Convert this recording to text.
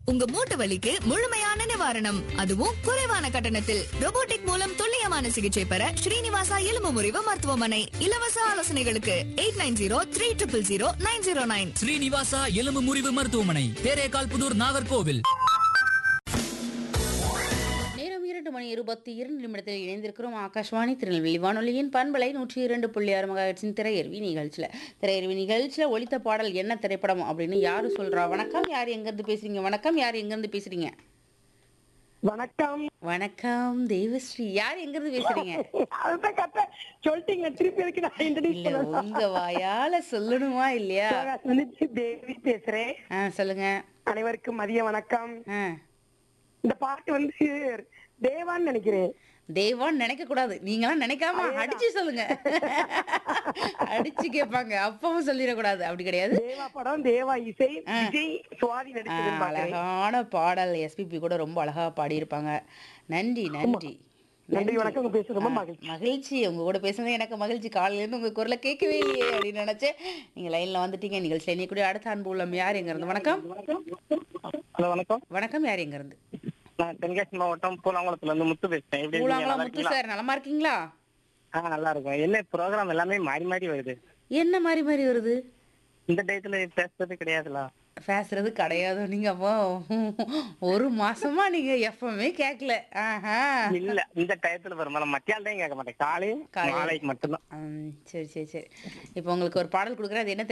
உங்க மூட்டு வலிக்கு முழுமையான நிவாரணம், அதுவும் குறைவான கட்டணத்தில். robotic மூலம் துல்லியமான சிகிச்சை பெற ஸ்ரீனிவாசா எலும்பு முறிவு மருத்துவமனை. இலவச ஆலோசனைகளுக்கு 8903000909. ஸ்ரீனிவாசா எலும்பு முறிவு மருத்துவமனை, தேரேகால் புதூர், நாகர்கோவில். நேரம் 2:22 இணைந்திருக்கிறோம். ஆகாஷ்வாணி திருநெல்வேலி வானொலியின் பண்பலை 102.6 மெகாஹெர்ட்ஸின் திரையருவி நிகழ்ச்சியில் ஒலித்த பாடல் என்ன திரைப்படம் அப்படின்னு யாரு சொல்றா? வணக்கம், யார் எங்கிருந்து பேசுறீங்க? வணக்கம், யார் எங்கிருந்து பேசுறீங்க? வணக்கம். வணக்கம் தேவஸ்ரீ, யார் எங்கிருந்து பேசுறீங்க? அதுதான் கரெக்டா சொல்லிட்டீங்க. திருப்பி எதுக்கு நான் introduce இல்ல, பண்ணணும்? உங்க வாயால சொல்லணுமா இல்லையா? தேவி பேசுறேன். சொல்லுங்க. அனைவருக்கும் மதிய வணக்கம். ஆ, இந்த பாட்டு வந்து தேவான்னு நினைக்கிறேன். தேவான்னு நினைக்க கூடாது, நீங்களாம் நினைக்காம அடிச்சு சொல்லுங்க. அடிச்சு கேட்பாங்க, அப்பவும் சொல்லிடக்கூடாது, அப்படி கிடையாது. தேவா படம், தேவா இசை, விஜய் சுவாதி நடிச்சிருப்பாங்க. அழகான பாடல். எஸ்பிபி கூட ரொம்ப அழகா பாடியிருப்பாங்க. நன்றி நன்றி நன்றி, வணக்கம். உங்க பேச ரொம்ப மகிழ்ச்சி. மகிழ்ச்சி, உங்க கூட பேசுனது எனக்கு மகிழ்ச்சி. காலையில இருந்து உங்க குரலை கேட்கவே இல்லையே அப்படின்னு நினைச்சேன். நீங்க லைன்ல வந்துட்டீங்க. நிகழ்ச்சியில இனி கூட அடுத்த அன்பு உள்ளம் யார் எங்க இருந்து? வணக்கம். ஹலோ, வணக்கம். வணக்கம், யார் எங்க இருந்து? நான் தென்காசி மாவட்டம் பூலாங்குளத்துல இருந்து முத்து பேசுறேன். எப்படி இருக்கீங்க? பூலாங்குளம் நல்லா முத்து இருக்கீங்களா? சார், நலமா இருக்கீங்களா? நல்லா இருக்கும். என்ன ப்ரோக்ராம் எல்லாமே மாறி மாறி வருது. என்ன மாதிரி மாதிரி வருது? இந்த டயத்துல பேசுறது கிடையாதுல. பேசுறது கிடையாது. நீங்க அப்போ ஒரு மாசமா நீங்க எப்பவுமே கேட்கல. ஆஹா, இல்ல, இந்த டயத்துல வருமா? மத்தியால் தான் கேட்க மாட்டேன், காலை மாலைக்கு மட்டும்தான். சரி சரி சரி. இப்போ உங்களுக்கு ஒரு பாடல் கொடுக்குறேன். அது என்ன